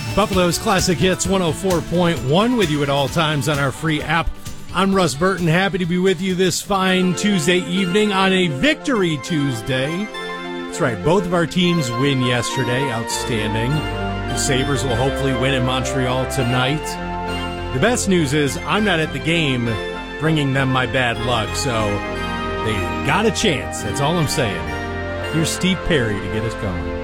Buffalo's Classic Hits 104.1 with you at all times on our free app. I'm Russ Burton, happy to be with you this fine Tuesday evening on a Victory Tuesday. That's right, both of our teams win yesterday. Outstanding. The Sabres will hopefully win in Montreal tonight. The best news is I'm not at the game bringing them my bad luck, so they got a chance. That's all I'm saying. Here's Steve Perry to get us going.